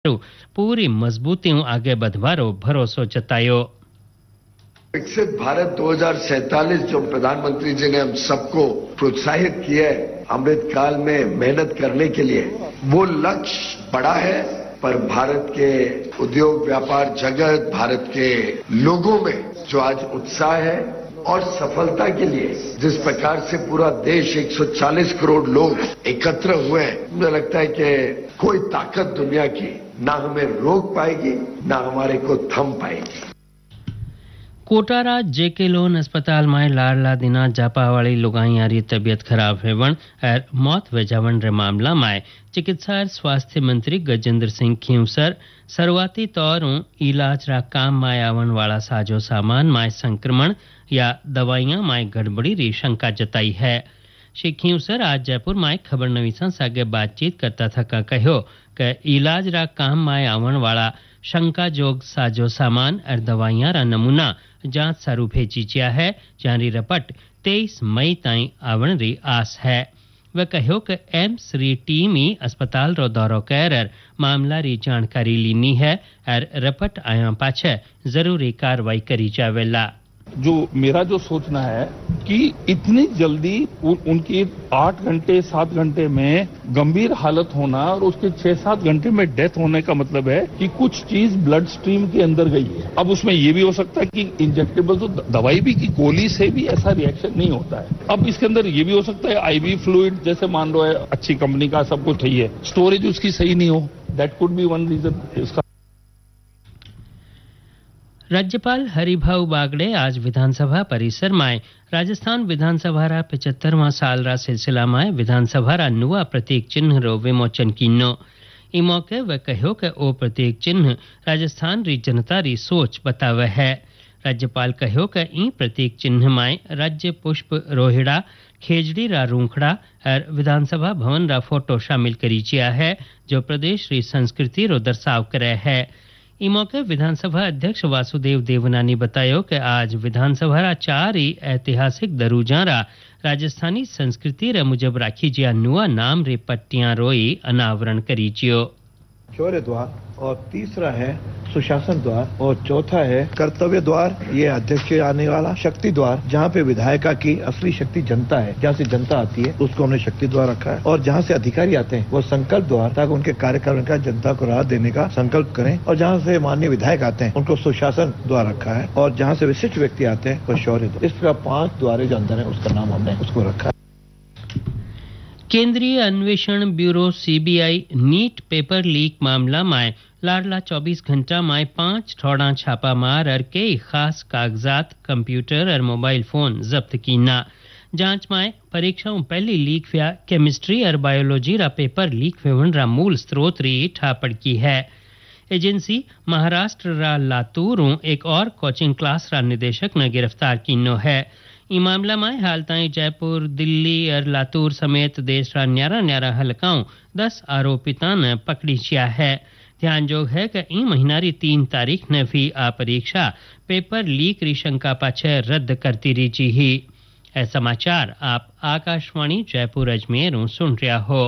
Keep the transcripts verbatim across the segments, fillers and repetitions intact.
पूरी मजबूती आगे बढ़वारो भरोसो जतायो। विकसित भारत दो हज़ार सैंतालीस जो प्रधानमंत्री जी ने हम सबको प्रोत्साहित किया है अमृत काल में मेहनत करने के लिए, वो लक्ष्य बड़ा है, पर भारत के उद्योग व्यापार जगत, भारत के लोगों में जो आज उत्साह है और सफलता के लिए जिस प्रकार से पूरा देश एक सौ चालीस करोड़ लोग एकत्र हुए हैं, मुझे लगता है कि कोई ताकत दुनिया की ना हमें रोक पाएगी ना हमारे को थम पाएगी। कोटारा जेके लोन अस्पताल में लाडला दिना जापावाड़ी लुगाइयारी तबियत खराब हेवण और मौत वेजावण रे मामला में चिकित्सा स्वास्थ्य मंत्री गजेंद्र सिंह खींवसर शुरुआती तौर इलाज रा काम में आवण वाला साजो सामान में संक्रमण या दवाइयां में गड़बड़ी री शंका जताई है। श्री खींवसर आज जयपुर में खबर नवीसा सागे बातचीत करता था कहो कि इलाज रा काम में आवण वाला शंका जोग साजो सामान और दवाइयां रा नमूना जांच सारू भेजी है, जारी रपट तेईस मई ताई आवण री आस है। वह कहो कि एम्स री टीम ही अस्पताल रो दौरो कर मामला री जानकारी लीनी है और रपट आया पाछे जरूरी कार्रवाई करी जावेला। जो मेरा जो सोचना है कि इतनी जल्दी उ, उनकी आठ घंटे सात घंटे में गंभीर हालत होना और उसके छह सात घंटे में डेथ होने का मतलब है कि कुछ चीज ब्लड स्ट्रीम के अंदर गई है। अब उसमें यह भी हो सकता है कि इंजेक्टेबल तो दवाई भी की गोली से भी ऐसा रिएक्शन नहीं होता है। अब इसके अंदर यह भी हो सकता है आईवी फ्लूइड जैसे मान लो है अच्छी कंपनी का सब कुछ है, स्टोरेज उसकी सही नहीं हो, that could be one reason इसका। राज्यपाल हरिभाऊ बागड़े आज विधानसभा परिसर में राजस्थान विधानसभा रा पचहत्तरवां साल रा सिलसिला में विधानसभा रा नुआ प्रतीक चिन्ह रो विमोचन कीनो। ई मौके वे कहो कि ओ प्रतीक चिन्ह राजस्थान री जनता री सोच बतावे है। राज्यपाल कहो कि ई प्रतीक चिन्ह में राज्य पुष्प रोहिड़ा, खेजड़ी रा रूखड़ा और विधानसभा भवन रा फोटो शामिल करी चिया है, जो प्रदेश री संस्कृति रो दर्शाव करे है। ई मौके विधानसभा अध्यक्ष वासुदेव देवनानी बतायो कि आज विधानसभा रा चार ही ऐतिहासिक दरूजा रा राजस्थानी संस्कृति रे मुजब राखी जिया नुआ नाम रे पट्टियां रोई अनावरण करी जियो। शौर्य द्वार और तीसरा है सुशासन द्वार और चौथा है कर्तव्य द्वार, ये अध्यक्ष के आने वाला शक्ति द्वार, जहाँ पे विधायिका की असली शक्ति जनता है, जहाँ से जनता आती है उसको हमने शक्ति द्वार रखा है, और जहाँ से अधिकारी आते हैं वो संकल्प द्वार, ताकि उनके कार्यक्रम का जनता को राहत देने का संकल्प करें, और जहाँ से माननीय विधायक आते हैं उनको सुशासन द्वार रखा है, और जहाँ से विशिष्ट व्यक्ति आते हैं वो शौर्य द्वार। इस प्रकार पांच द्वारे जो अंदर है उसका नाम हमने उसको रखा है। केंद्रीय अन्वेषण bureau CBI NEET paper leak मामला में लाडला चौबीस घंटा में पांच ठोड़ा छापा मार और कई खास कागजात, कंप्यूटर और मोबाइल फोन जब्त कीना। जांच में परीक्षाओं पहली लीक व्या केमिस्ट्री और बायोलॉजी रा पेपर लीक वेवन रा मूल स्रोत री ठापड़ की है। एजेंसी महाराष्ट्र रा लातूर एक और कोचिंग क्लास रा निदेशक ने गिरफ्तार कीनो है। ई मामला में हाल ताई जयपुर, दिल्ली और लातूर समेत देश रा न्यारा न्यारा हलकाओं दस आरोपिता ने पकड़ी चिया है। ध्यान जोग है कि ई महीना री तीन तारीख ने भी आ परीक्षा पेपर लीक री शंका पाछे रद्द करती रीची ही। ऐ समाचार आप आकाशवाणी जयपुर अजमेर सुन रहा हो।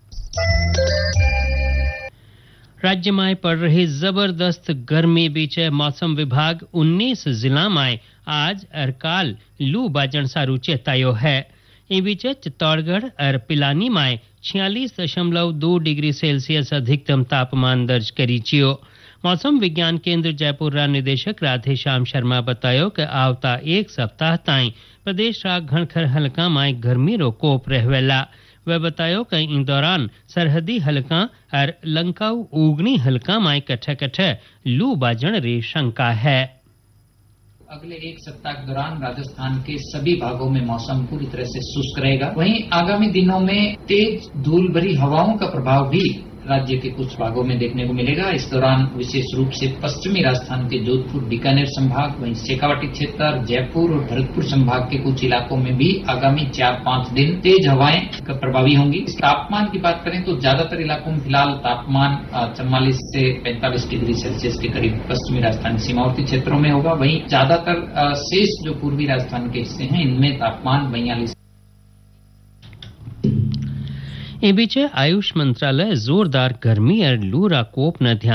राज्य में पड़ रही जबरदस्त गर्मी बीचे मौसम विभाग उन्नीस जिला में आज और काल लू बाजन सारू चेतायो है। इन बीचे चित्तौड़गढ़ और पिलानी में छियालीस दशमलव दो डिग्री सेल्सियस अधिकतम तापमान दर्ज करी चियो। मौसम विज्ञान केंद्र जयपुर रा निदेशक राधेश्याम शर्मा बतायो कि आवता एक सप्ताह ताई प्रदेश रा घणखर हलका में गर्मी रो कोप रहवेला। वह बतायो कि इन दौरान सरहदी हलका और लंकाऊ उगनी हलका में कठे कठे लू बाजन री शंका है। अगले एक सप्ताह के दौरान राजस्थान के सभी भागों में मौसम पूरी तरह से शुष्क रहेगा। वहीं आगामी दिनों में तेज धूल भरी हवाओं का प्रभाव भी राज्य के कुछ भागों में देखने को मिलेगा। इस दौरान विशेष रूप से पश्चिमी राजस्थान के जोधपुर, बीकानेर संभाग, वहीं शेखावाटी क्षेत्र, जयपुर और भरतपुर संभाग के कुछ इलाकों में भी आगामी चार पांच दिन तेज हवाएं प्रभावी होंगी। तापमान की बात करें तो ज्यादातर इलाकों में फिलहाल तापमान चौवालीस से पैंतालीस डिग्री सेल्सियस के करीब पश्चिमी राजस्थान सीमावर्ती क्षेत्रों में होगा। वहीं ज्यादातर शेष जो पूर्वी राजस्थान के हिस्से हैं इनमें तापमान बयालीस। ए बीचे आयुष मंत्रालय जोरदार गर्मी और लू रा कोप न ध्यान